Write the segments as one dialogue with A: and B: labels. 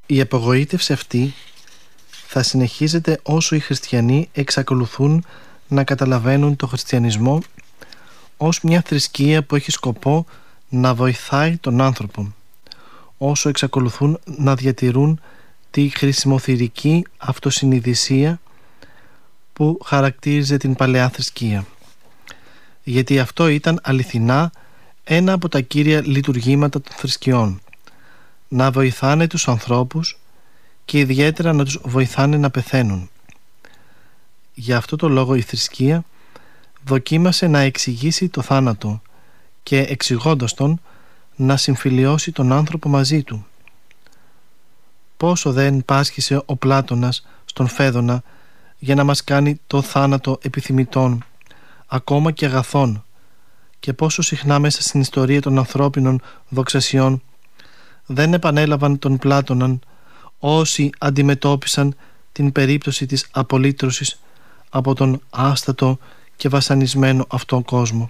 A: Η απογοήτευση αυτή θα συνεχίζεται όσο οι χριστιανοί εξακολουθούν να καταλαβαίνουν το χριστιανισμό ως μια θρησκεία που έχει σκοπό να βοηθάει τον άνθρωπο, όσο εξακολουθούν να διατηρούν τη χρησιμοθυρική αυτοσυνειδησία που χαρακτήριζε την παλαιά θρησκεία. Γιατί αυτό ήταν αληθινά ένα από τα κύρια λειτουργήματα των θρησκειών, να βοηθάνε τους ανθρώπους και ιδιαίτερα να τους βοηθάνε να πεθαίνουν. Για αυτό το λόγο η θρησκεία δοκίμασε να εξηγήσει το θάνατο και εξηγώντας τον να συμφιλιώσει τον άνθρωπο μαζί του. Πόσο δεν πάσχισε ο Πλάτωνας στον Φέδωνα για να μας κάνει το θάνατο επιθυμητών, ακόμα και αγαθών, και πόσο συχνά μέσα στην ιστορία των ανθρώπινων δοξασιών δεν επανέλαβαν τον Πλάτωναν όσοι αντιμετώπισαν την περίπτωση της απολύτρωσης από τον άστατο και βασανισμένο αυτόν κόσμο.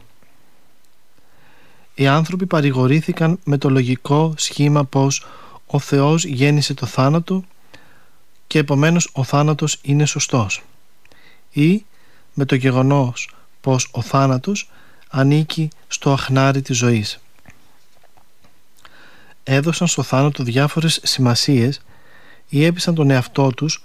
A: Οι άνθρωποι παρηγορήθηκαν με το λογικό σχήμα πως ο Θεός γέννησε το θάνατο και επομένως ο θάνατος είναι σωστός, ή με το γεγονός πως ο θάνατος ανήκει στο αχνάρι της ζωής. Έδωσαν στο θάνατο διάφορες σημασίες ή έπεισαν τον εαυτό τους